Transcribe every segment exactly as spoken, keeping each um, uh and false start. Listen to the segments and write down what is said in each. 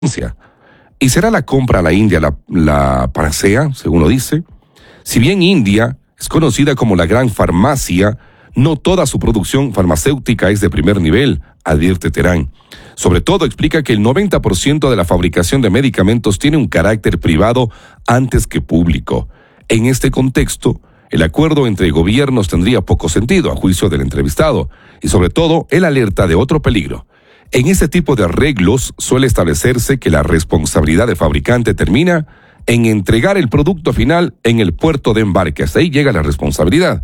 ¿Y será la compra a la India la, la panacea, según lo dice? Si bien India es conocida como la gran farmacia, no toda su producción farmacéutica es de primer nivel, advierte Terán. Sobre todo explica que el noventa por ciento de la fabricación de medicamentos tiene un carácter privado antes que público. En este contexto, el acuerdo entre gobiernos tendría poco sentido, a juicio del entrevistado, y sobre todo, él alerta de otro peligro. En este tipo de arreglos suele establecerse que la responsabilidad del fabricante termina en entregar el producto final en el puerto de embarque. Hasta ahí llega la responsabilidad.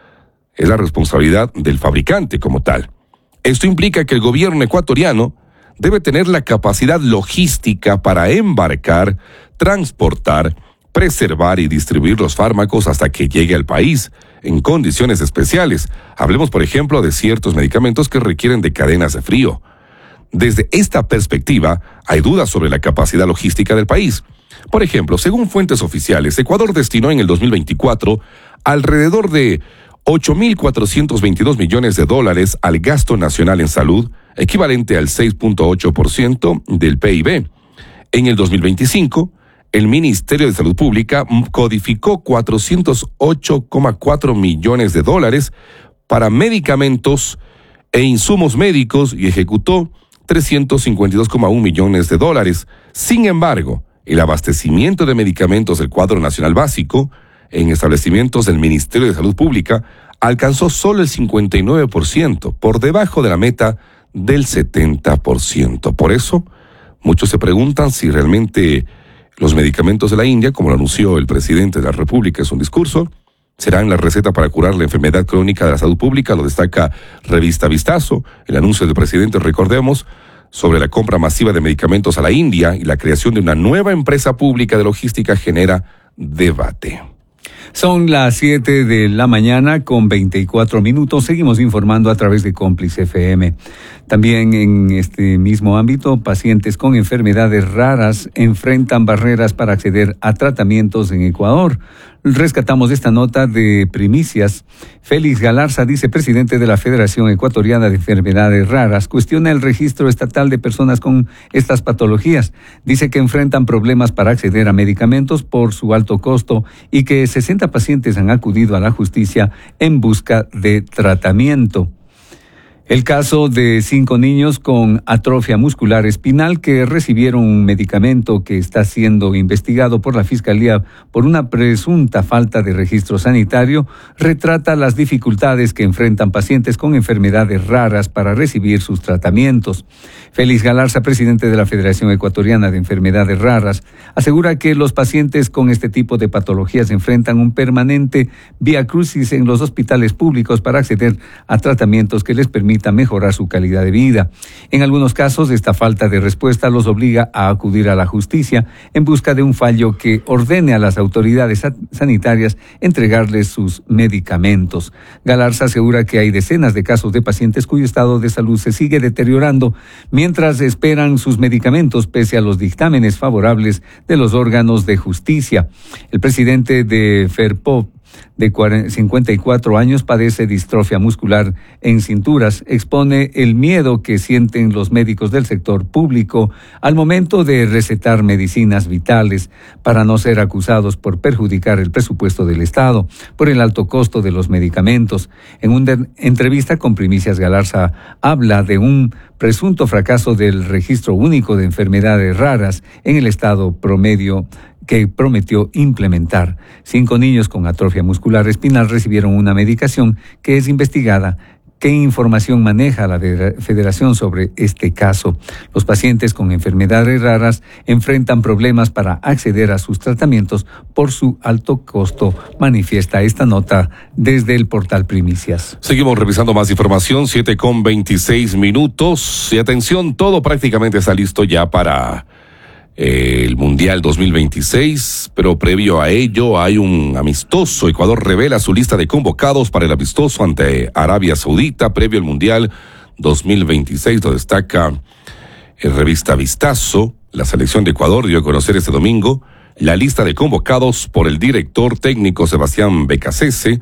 Es la responsabilidad del fabricante como tal. Esto implica que el gobierno ecuatoriano debe tener la capacidad logística para embarcar, transportar, preservar y distribuir los fármacos hasta que llegue al país, en condiciones especiales. Hablemos, por ejemplo, de ciertos medicamentos que requieren de cadenas de frío. Desde esta perspectiva, hay dudas sobre la capacidad logística del país. Por ejemplo, según fuentes oficiales, Ecuador destinó en el dos mil veinticuatro alrededor de ocho mil cuatrocientos veintidós millones de dólares al gasto nacional en salud, equivalente al seis punto ocho por ciento del P I B. En el dos mil veinticinco, el Ministerio de Salud Pública codificó cuatrocientos ocho coma cuatro millones de dólares para medicamentos e insumos médicos y ejecutó trescientos cincuenta y dos coma uno millones de dólares. Sin embargo, el abastecimiento de medicamentos del cuadro nacional básico en establecimientos del Ministerio de Salud Pública alcanzó solo el cincuenta y nueve por ciento, por debajo de la meta del setenta por ciento. Por eso, muchos se preguntan si realmente los medicamentos de la India, como lo anunció el presidente de la República en su discurso, serán la receta para curar la enfermedad crónica de la salud pública. Lo destaca Revista Vistazo. El anuncio del presidente, recordemos, sobre la compra masiva de medicamentos a la India y la creación de una nueva empresa pública de logística genera debate. Son las siete de la mañana con veinticuatro minutos. Seguimos informando a través de Cómplice F M. También en este mismo ámbito, pacientes con enfermedades raras enfrentan barreras para acceder a tratamientos en Ecuador. Rescatamos esta nota de Primicias. Félix Galarza, vicepresidente de la Federación Ecuatoriana de Enfermedades Raras, cuestiona el registro estatal de personas con estas patologías. Dice que enfrentan problemas para acceder a medicamentos por su alto costo y que sesenta pacientes han acudido a la justicia en busca de tratamiento. El caso de cinco niños con atrofia muscular espinal que recibieron un medicamento que está siendo investigado por la Fiscalía por una presunta falta de registro sanitario retrata las dificultades que enfrentan pacientes con enfermedades raras para recibir sus tratamientos. Félix Galarza, presidente de la Federación Ecuatoriana de Enfermedades Raras, asegura que los pacientes con este tipo de patologías enfrentan un permanente viacrucis en los hospitales públicos para acceder a tratamientos que les permitan mejorar su calidad de vida. En algunos casos, esta falta de respuesta los obliga a acudir a la justicia en busca de un fallo que ordene a las autoridades sanitarias entregarles sus medicamentos. Galarza asegura que hay decenas de casos de pacientes cuyo estado de salud se sigue deteriorando mientras esperan sus medicamentos pese a los dictámenes favorables de los órganos de justicia. El presidente de FERPOP, de cincuenta y cuatro años, padece distrofia muscular en cinturas. Expone el miedo que sienten los médicos del sector público al momento de recetar medicinas vitales para no ser acusados por perjudicar el presupuesto del Estado por el alto costo de los medicamentos. En una entrevista con Primicias, Galarza habla de un presunto fracaso del registro único de enfermedades raras en el Estado promedio que prometió implementar. Cinco niños con atrofia muscular espinal recibieron una medicación que es investigada. ¿Qué información maneja la Federación sobre este caso? Los pacientes con enfermedades raras enfrentan problemas para acceder a sus tratamientos por su alto costo, manifiesta esta nota desde el portal Primicias. Seguimos revisando más información, siete con veintiséis minutos. Y atención, todo prácticamente está listo ya para el Mundial dos mil veintiséis, pero previo a ello hay un amistoso. Ecuador revela su lista de convocados para el amistoso ante Arabia Saudita previo al Mundial dos mil veintiséis. Lo destaca en Revista Vistazo. La selección de Ecuador dio a conocer este domingo la lista de convocados por el director técnico Sebastián Becasese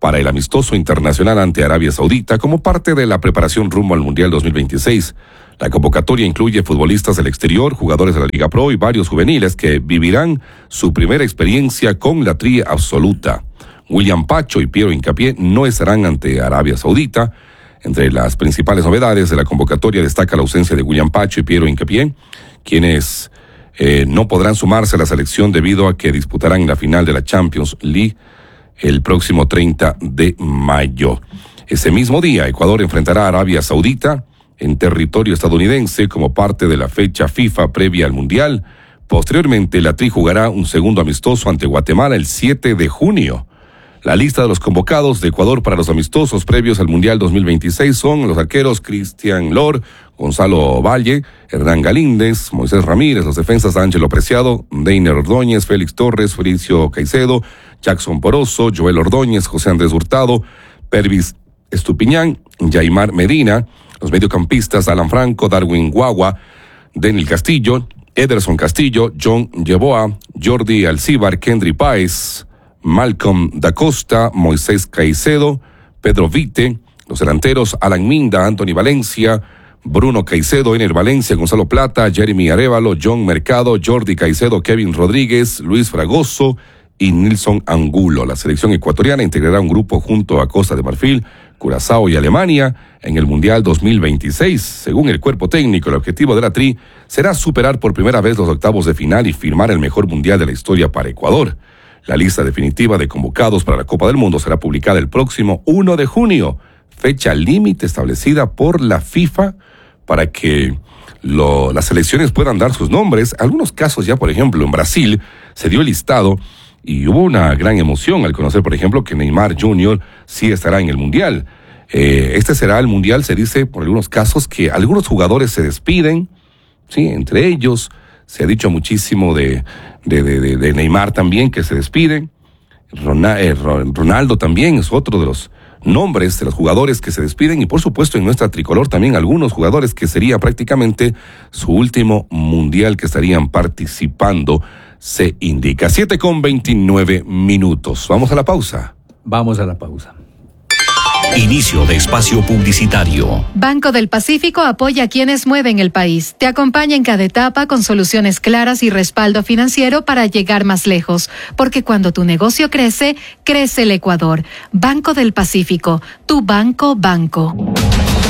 para el amistoso internacional ante Arabia Saudita como parte de la preparación rumbo al Mundial dos mil veintiséis. La convocatoria incluye futbolistas del exterior, jugadores de la Liga Pro y varios juveniles que vivirán su primera experiencia con la tri absoluta. William Pacho y Piero Hincapié no estarán ante Arabia Saudita. Entre las principales novedades de la convocatoria destaca la ausencia de William Pacho y Piero Hincapié, quienes eh, no podrán sumarse a la selección debido a que disputarán la final de la Champions League el próximo treinta de mayo. Ese mismo día, Ecuador enfrentará a Arabia Saudita en territorio estadounidense como parte de la fecha FIFA previa al Mundial. Posteriormente, la Tri jugará un segundo amistoso ante Guatemala el siete de junio. La lista de los convocados de Ecuador para los amistosos previos al Mundial dos mil veintiséis son los arqueros Cristian Lor, Gonzalo Valle, Hernán Galíndez, Moisés Ramírez, los defensas Ángelo Preciado, Deiner Ordóñez, Félix Torres, Fabricio Caicedo, Jackson Poroso, Joel Ordóñez, José Andrés Hurtado, Pervis Estupiñán, Yaimar Medina, los mediocampistas Alan Franco, Darwin Guagua, Denil Castillo, Ederson Castillo, John Yeboa, Jordi Alcíbar, Kendry Páez, Malcolm da Costa, Moisés Caicedo, Pedro Vite, los delanteros Alan Minda, Anthony Valencia, Bruno Caicedo, Ener Valencia, Gonzalo Plata, Jeremy Arévalo, John Mercado, Jordi Caicedo, Kevin Rodríguez, Luis Fragoso y Nilson Angulo. La selección ecuatoriana integrará un grupo junto a Costa de Marfil, Curazao y Alemania en el Mundial dos mil veintiséis. Según el cuerpo técnico, el objetivo de la Tri será superar por primera vez los octavos de final y firmar el mejor Mundial de la historia para Ecuador. La lista definitiva de convocados para la Copa del Mundo será publicada el próximo uno de junio, fecha límite establecida por la FIFA para que lo, las selecciones puedan dar sus nombres. Algunos casos ya, por ejemplo, en Brasil se dio el listado y hubo una gran emoción al conocer, por ejemplo, que Neymar junior sí estará en el Mundial. Eh, este será el Mundial, se dice por algunos casos que algunos jugadores se despiden, sí, entre ellos se ha dicho muchísimo de, de, de, de Neymar también, que se despide. Ronaldo también es otro de los nombres de los jugadores que se despiden, y por supuesto en nuestra tricolor también algunos jugadores que sería prácticamente su último mundial que estarían participando, se indica. siete con veintinueve minutos. Vamos a la pausa. Vamos a la pausa. Inicio de espacio publicitario. Banco del Pacífico apoya a quienes mueven el país. Te acompaña en cada etapa con soluciones claras y respaldo financiero para llegar más lejos. Porque cuando tu negocio crece, crece el Ecuador. Banco del Pacífico, tu banco banco.